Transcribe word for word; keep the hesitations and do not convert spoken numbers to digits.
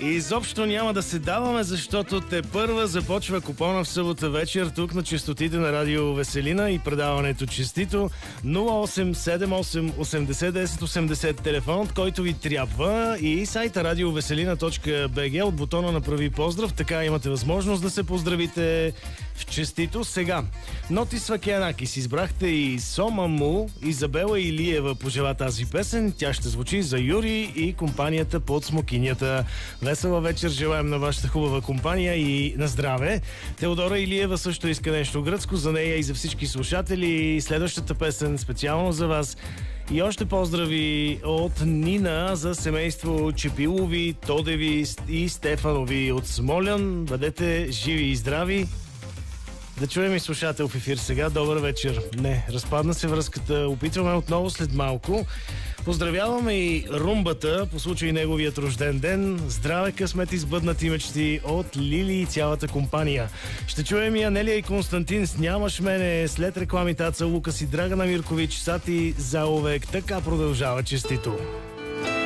Изобщо няма да се даваме, защото те първа започва купона в събота вечер тук на честотите на Радио Веселина и предаването Честито. нула осем седем осем осемдесет десет осемдесет телефон, от който ви трябва, и сайта радиовеселина точка би джи от бутона Направи поздрав. Така имате възможност да се поздравите в Честито. Сега, Нотис Вакианакис, избрахте и Сома Му. Изабела Илиева пожела тази песен. Тя ще звучи за Юри и компанията под смокинята. Весела вечер желаем на вашата хубава компания и на здраве. Теодора Илиева също иска нещо гръцко за нея и за всички слушатели. Следващата песен специално за вас. И още поздрави от Нина за семейство Чепилови, Тодеви и Стефанови от Смолян. Бъдете живи и здрави. Да чуем и слушател в ефир сега. Добър вечер. Не, разпадна се връзката. Опитваме отново след малко. Поздравяваме и Румбата по случай неговият рожден ден. Здраве, късмет и сбъднати мечти от Лили и цялата компания. Ще чуем и Анелия и Константин с Нямаш мене. След рекламитаца Лукас и Драгана Миркович, Сати Заловек. Така продължава Честито.